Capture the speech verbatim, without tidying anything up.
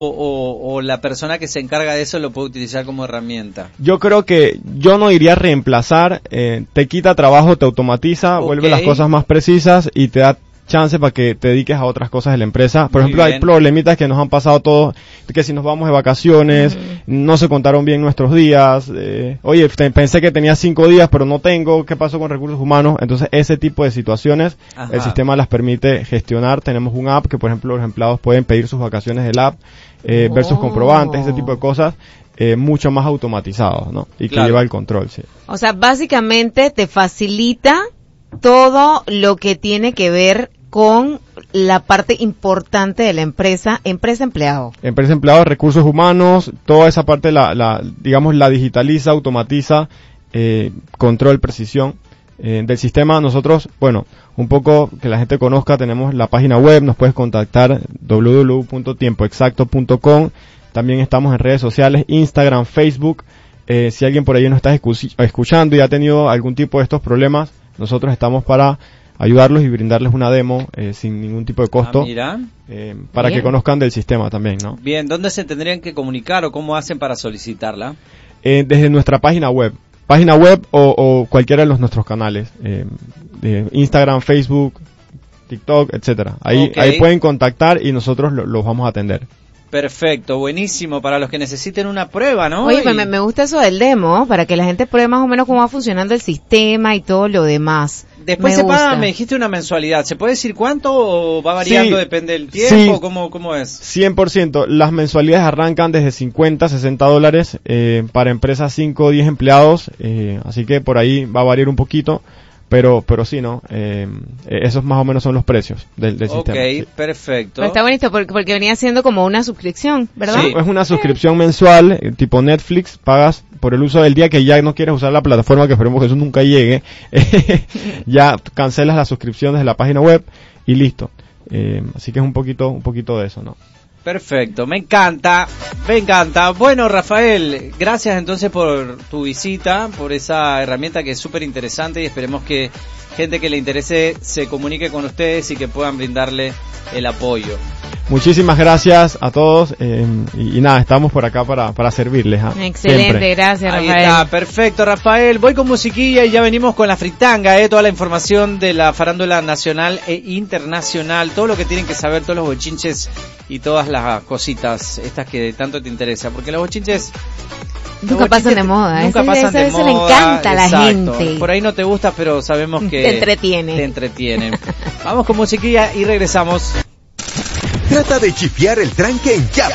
O, o, o la persona que se encarga de eso lo puede utilizar como herramienta? Yo creo que yo no diría reemplazar, eh, te quita trabajo, te automatiza, okay. vuelve las cosas más precisas y te da chance para que te dediques a otras cosas de la empresa. Por Muy ejemplo, bien. Hay problemitas que nos han pasado todos, que si nos vamos de vacaciones, uh-huh. no se contaron bien nuestros días, eh, oye, te, pensé que tenía cinco días, pero no tengo, ¿qué pasó con recursos humanos? Entonces, ese tipo de situaciones, Ajá. el sistema las permite gestionar. Tenemos un app que, por ejemplo, los empleados pueden pedir sus vacaciones del app, eh, oh. ver sus comprobantes, ese tipo de cosas. Eh, mucho más automatizados, ¿no? Y claro. que lleva el control, sí. O sea, básicamente te facilita todo lo que tiene que ver con la parte importante de la empresa, empresa-empleado. Empresa-empleado, recursos humanos, toda esa parte, la, la digamos, la digitaliza, automatiza, eh, control, precisión eh, del sistema. Nosotros, bueno, un poco que la gente conozca, tenemos la página web, nos puedes contactar doble u doble u doble u punto tiempo exacto punto com. También estamos en redes sociales, Instagram, Facebook. Eh, si alguien por ahí nos está escu- escuchando y ha tenido algún tipo de estos problemas, nosotros estamos para ayudarlos y brindarles una demo eh, sin ningún tipo de costo. Ah, mira. Eh, para Bien. que conozcan del sistema también, ¿no? Bien, ¿dónde se tendrían que comunicar o cómo hacen para solicitarla? Eh, desde nuestra página web. Página web o, o cualquiera de los nuestros canales. Eh, de Instagram, Facebook, TikTok, etcétera. Ahí, okay. ahí pueden contactar y nosotros lo, los vamos a atender. Perfecto, buenísimo, para los que necesiten una prueba, ¿no? Oye, y... me, me gusta eso del demo, para que la gente pruebe más o menos cómo va funcionando el sistema y todo lo demás. Después me se gusta. paga, me dijiste una mensualidad, ¿se puede decir cuánto o va variando, sí, depende del tiempo? Sí, ¿Cómo, ¿Cómo es? cien por ciento, las mensualidades arrancan desde cincuenta, sesenta dólares eh, para empresas cinco o diez empleados, eh, así que por ahí va a variar un poquito. Pero, pero sí, ¿no? Eh, esos más o menos son los precios del, del okay, sistema. Ok, sí. Perfecto. Pero está bonito porque, porque venía siendo como una suscripción, ¿verdad? Sí, es una suscripción mensual, eh, tipo Netflix, pagas por el uso del día que ya no quieres usar la plataforma, que esperemos que eso nunca llegue. Ya cancelas la suscripción desde la página web y listo. Eh, así que es un poquito, un poquito de eso, ¿no? Perfecto, me encanta, me encanta. Bueno, Rafael, gracias entonces por tu visita, por esa herramienta que es súper interesante y esperemos que gente que le interese se comunique con ustedes y que puedan brindarle el apoyo. Muchísimas gracias a todos eh, y, y nada, estamos por acá para, para servirles. ¿eh? Excelente, Siempre. Gracias, Rafael. Ahí está, perfecto, Rafael. Voy con musiquilla y ya venimos con la fritanga, eh, toda la información de la farándula nacional e internacional, todo lo que tienen que saber, todos los bochinches y todas las cositas, estas que tanto te interesa, porque los bochinches... Nunca pasan de moda, nunca ese, pasan ese, de ese moda. le encanta a la Exacto. gente. Por ahí no te gusta, pero sabemos que te entretiene. Te entretienen. Vamos con musiquilla y regresamos. Trata de chifiar el tranque en ya.